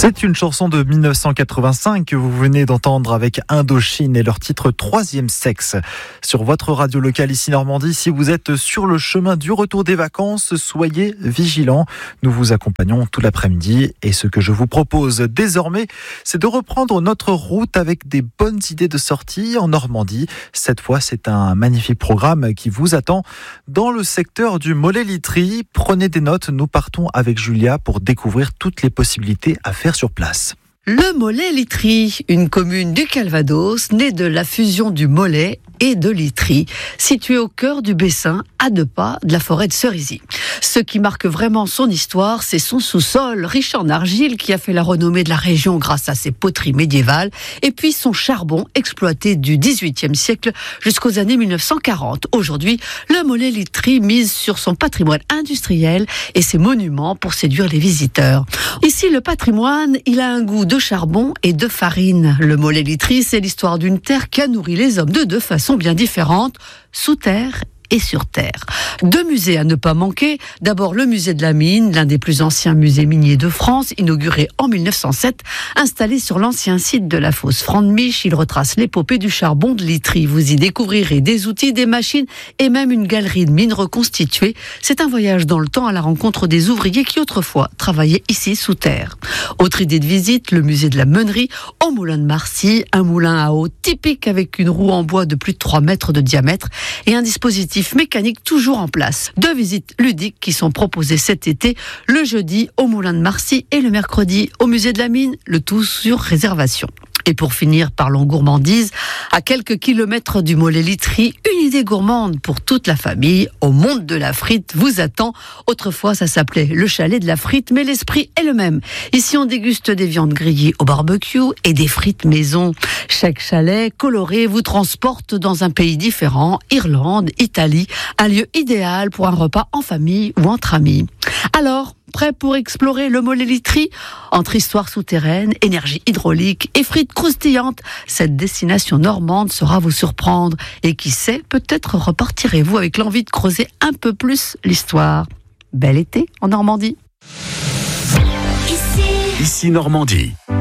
C'est une chanson de 1985 que vous venez d'entendre avec Indochine et leur titre Troisième Sexe. Sur votre radio locale ici Normandie, si vous êtes sur le chemin du retour des vacances, soyez vigilants. Nous vous accompagnons tout l'après-midi et ce que je vous propose désormais, c'est de reprendre notre route avec des bonnes idées de sortie en Normandie. Cette fois, c'est un magnifique programme qui vous attend dans le secteur du Mollet-Litry. Prenez des notes, nous partons avec Julia pour découvrir toutes les possibilités à faire sur place. Le Mollet-Litry, une commune du Calvados, née de la fusion du Mollet et de Litry, située au cœur du Bessin, à 2 pas de la forêt de Cerisy. Ce qui marque vraiment son histoire, c'est son sous-sol, riche en argile, qui a fait la renommée de la région grâce à ses poteries médiévales, et puis son charbon exploité du XVIIIe siècle jusqu'aux années 1940. Aujourd'hui, le Mollet-Litry mise sur son patrimoine industriel et ses monuments pour séduire les visiteurs. Ici, le patrimoine, il a un goût de charbon et de farine. Le Mollet-Litry, c'est l'histoire d'une terre qui a nourri les hommes de 2 façons bien différentes, sous terre et sur terre. 2 musées à ne pas manquer. D'abord le musée de la mine, l'un des plus anciens musées miniers de France, inauguré en 1907, installé sur l'ancien site de la fosse Franc-de-Mich. Il retrace l'épopée du charbon de Litry. Vous y découvrirez des outils, des machines et même une galerie de mines reconstituée. C'est un voyage dans le temps à la rencontre des ouvriers qui autrefois travaillaient ici sous terre. Autre idée de visite, le musée de la meunerie au moulin de Marcy, un moulin à eau typique avec une roue en bois de plus de 3 mètres de diamètre et un dispositif mécanique toujours en place. 2 visites ludiques qui sont proposées cet été, le jeudi au moulin de Marcy et le mercredi au musée de la mine, le tout sur réservation. Et pour finir, parlons gourmandise. À quelques kilomètres du Mollet-Litry, une idée gourmande pour toute la famille. Au monde de la frite vous attend. Autrefois, ça s'appelait le chalet de la frite, mais l'esprit est le même. Ici, on déguste des viandes grillées au barbecue et des frites maison. Chaque chalet coloré vous transporte dans un pays différent, Irlande, Italie, un lieu idéal pour un repas en famille ou entre amis. Alors, prêt pour explorer le Mollet-Litry ? Entre histoire souterraine, énergie hydraulique et frites croustillantes, cette destination normande saura vous surprendre. Et qui sait, peut-être repartirez-vous avec l'envie de creuser un peu plus l'histoire. Bel été en Normandie. Ici Normandie.